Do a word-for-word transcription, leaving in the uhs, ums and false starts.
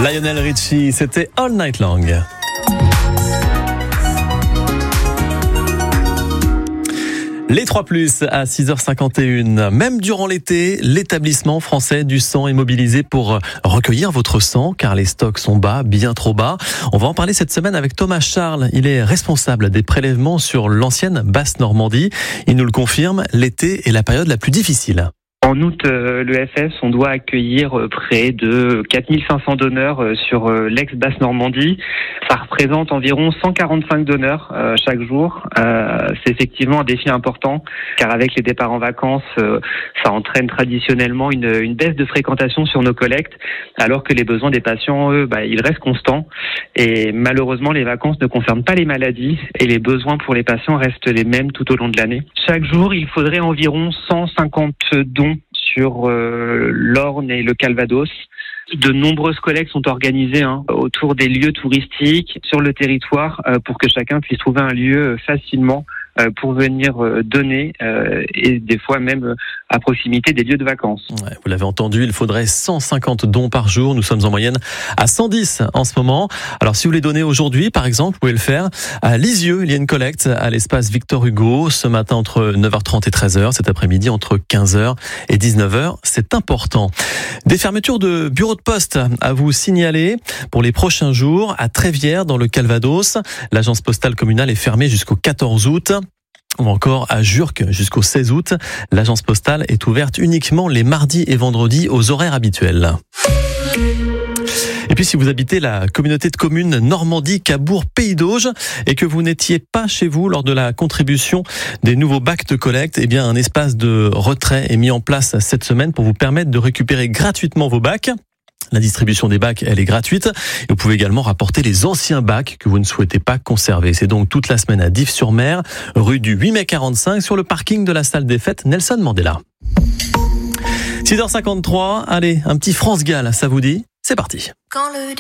Lionel Richie, c'était All Night Long. Les trois plus à six heures cinquante et une. Même durant l'été, l'établissement français du sang est mobilisé pour recueillir votre sang car les stocks sont bas, bien trop bas. On va en parler cette semaine avec Thomas Charles. Il est responsable des prélèvements sur l'ancienne Basse-Normandie. Il nous le confirme, l'été est la période la plus difficile. En août, euh, le F S, on doit accueillir euh, près de quatre mille cinq cents donneurs euh, sur euh, l'ex-Basse-Normandie. Ça représente environ cent quarante-cinq donneurs euh, chaque jour. Euh, c'est effectivement un défi important, car avec les départs en vacances, euh, ça entraîne traditionnellement une, une baisse de fréquentation sur nos collectes, alors que les besoins des patients, eux, bah, ils restent constants. Et malheureusement, les vacances ne concernent pas les maladies, et les besoins pour les patients restent les mêmes tout au long de l'année. Chaque jour, il faudrait environ cent cinquante dons sur euh, l'Orne et le Calvados. De nombreuses collectes sont organisées hein, autour des lieux touristiques sur le territoire euh, pour que chacun puisse trouver un lieu facilement euh, pour venir euh, donner euh, et des fois même euh, à proximité des lieux de vacances. Ouais, vous l'avez entendu, il faudrait cent cinquante dons par jour. Nous sommes en moyenne à cent dix en ce moment. Alors si vous les donnez aujourd'hui, par exemple, vous pouvez le faire à Lisieux. Il y a une collecte à l'espace Victor Hugo ce matin entre neuf heures trente et treize heures. Cet après-midi entre quinze heures et dix-neuf heures. C'est important. Des fermetures de bureaux de poste à vous signaler pour les prochains jours à Trévières dans le Calvados. L'agence postale communale est fermée jusqu'au quatorze août. Ou encore à Jurques jusqu'au seize août. L'agence postale est ouverte uniquement les mardis et vendredis aux horaires habituels. Et puis si vous habitez la communauté de communes Normandie-Cabourg-Pays d'Auge et que vous n'étiez pas chez vous lors de la contribution des nouveaux bacs de collecte, eh bien un espace de retrait est mis en place cette semaine pour vous permettre de récupérer gratuitement vos bacs. La distribution des bacs, elle est gratuite. Et vous pouvez également rapporter les anciens bacs que vous ne souhaitez pas conserver. C'est donc toute la semaine à Dives-sur-Mer, rue du huit mai quarante-cinq, sur le parking de la salle des fêtes Nelson Mandela. six heures cinquante-trois, allez, un petit France Gall, ça vous dit ? C'est parti. Quand le